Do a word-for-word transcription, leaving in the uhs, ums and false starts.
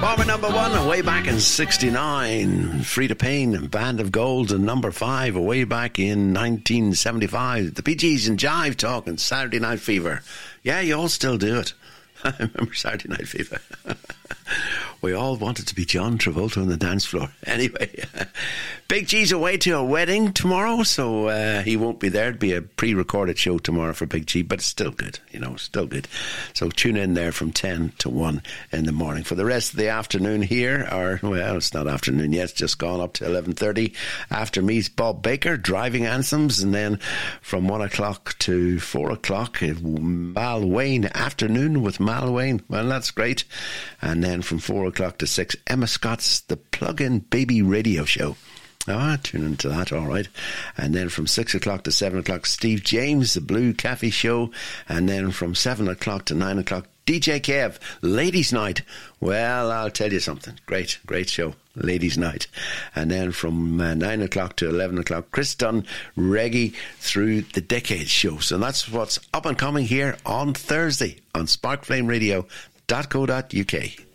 Former number one, way back in sixty-nine. Frida Payne and Band of Gold, and number five, way back in nineteen seventy-five. The Bee Gees and Jive talking Saturday Night Fever. Yeah, you all still do it. I remember Saturday Night Fever. We all wanted to be John Travolta on the dance floor. Anyway, Big G's away to a wedding tomorrow, so uh, he won't be there. It'll be a pre-recorded show tomorrow for Big G, but it's still good, you know, still good. So tune in there from ten to one in the morning. For the rest of the afternoon here, or, well, it's not afternoon yet, it's just gone up to eleven thirty. After me's Bob Baker, driving anthems, and then from one o'clock to four o'clock, Mal Wayne afternoon with Mal Wayne. Well, that's great. And then from four o'clock to six, Emma Scott's The Plug-In Baby Radio Show. Ah, tune into that, all right. And then from six o'clock to seven o'clock, Steve James, The Blue Cafe Show. And then from seven o'clock to nine o'clock, D J Kev, Ladies Night. Well, I'll tell you something. Great, great show, Ladies Night. And then from uh, nine o'clock to eleven o'clock, Chris Dunn, Reggae Through the Decades Show. So that's what's up and coming here on Thursday on spark flame radio dot co dot uk.